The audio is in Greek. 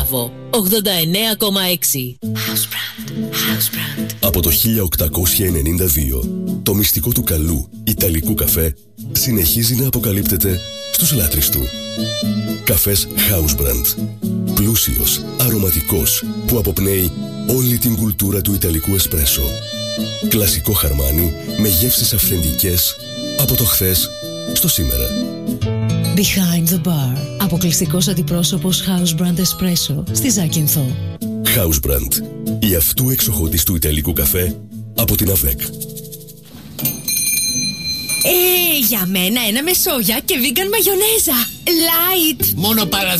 Μπράβο, 89,6. Από το 1892, το μυστικό του καλού Ιταλικού καφέ συνεχίζει να αποκαλύπτεται στους λάτρεις του. Καφές Hausbrand. Πλούσιος, αρωματικός, που αποπνέει όλη την κουλτούρα του Ιταλικού εσπρέσο. Κλασικό χαρμάνι με γεύσεις αυθεντικές από το χθες στο σήμερα. Behind the bar. Αποκλειστικός αντιπρόσωπος Hausbrand Espresso στη Ζάκυνθο. Hausbrand. Η αυτού εξοχότης του Ιταλικού καφέ από την ΑΒΕΚ. Για μένα ένα με σόγια και vegan μαγιονέζα. Light. Μόνο